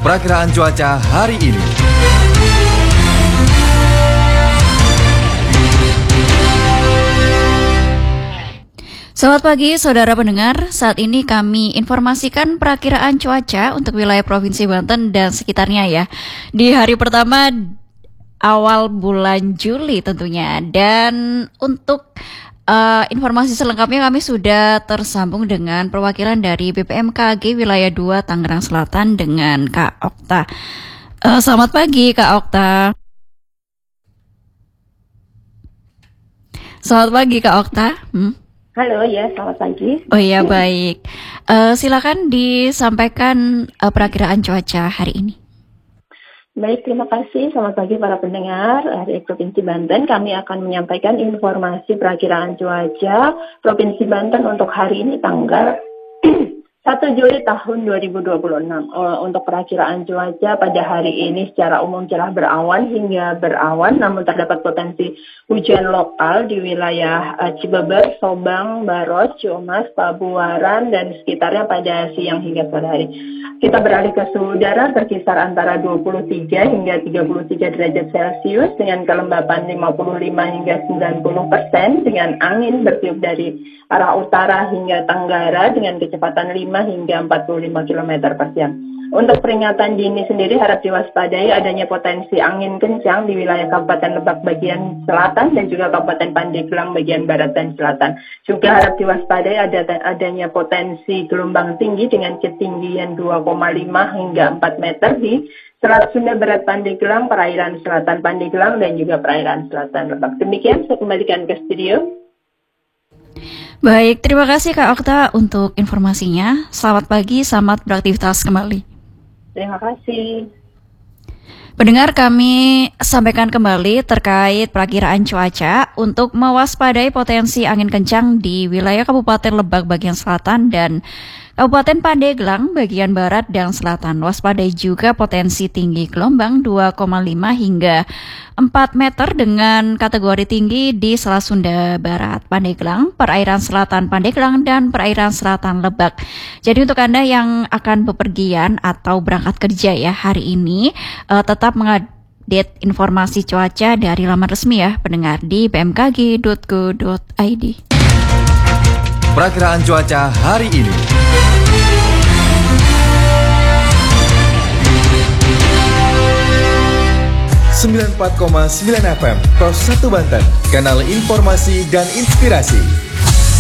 Perakiraan cuaca hari ini. Selamat pagi saudara pendengar, saat ini kami informasikan perakiraan cuaca untuk wilayah Provinsi Banten dan sekitarnya ya. Di hari pertama awal bulan Juli tentunya. Dan untuk informasi selengkapnya kami sudah tersambung dengan perwakilan dari BPMKG Wilayah 2 Tangerang Selatan dengan Kak Okta. Selamat pagi Kak Okta. Selamat pagi Kak Okta. Halo, ya, selamat pagi. Oh iya, baik. Silakan disampaikan perakiraan cuaca hari ini. Baik, terima kasih. Selamat pagi para pendengar dari Provinsi Banten. Kami akan menyampaikan informasi perakiraan cuaca Provinsi Banten untuk hari ini tanggal 1 Juli tahun 2026. Untuk perakiraan cuaca pada hari ini secara umum cerah berawan hingga berawan, namun terdapat potensi hujan lokal di wilayah Cibeber, Sobang, Baros, Ciumas, Pabuaran, dan sekitarnya pada siang hingga sore hari. Kita beralih ke suhu udara berkisar antara 23 hingga 33 derajat Celcius dengan kelembapan 55 hingga 90% dengan angin bertiup dari arah utara hingga tenggara dengan kecepatan 5 hingga 45 km per jam. Untuk peringatan dini sendiri harap diwaspadai adanya potensi angin kencang di wilayah Kabupaten Lebak bagian selatan dan juga Kabupaten Pandeglang bagian barat dan selatan. Juga harap diwaspadai adanya potensi gelombang tinggi dengan ketinggian 2,5 hingga 4 meter di Selat Sunda Barat Pandeglang, perairan selatan Pandeglang dan juga perairan selatan Lebak. Demikian saya kembalikan ke studio. Baik, terima kasih Kak Okta untuk informasinya. Selamat pagi, selamat beraktivitas kembali. Terima kasih. Pendengar, kami sampaikan kembali terkait perakiraan cuaca untuk mewaspadai potensi angin kencang di wilayah Kabupaten Lebak bagian selatan dan Kabupaten Pandeglang bagian barat dan selatan. Waspadai juga potensi tinggi gelombang 2,5 hingga 4 meter dengan kategori tinggi di Selat Sunda Barat Pandeglang, perairan selatan Pandeglang, dan perairan selatan Lebak. Jadi untuk Anda yang akan bepergian atau berangkat kerja ya hari ini, tetap mengupdate informasi cuaca dari laman resmi ya pendengar di bmkg.go.id. Perakiraan cuaca hari ini. 94,9 FM Pros 1 Banten, kanal informasi dan inspirasi.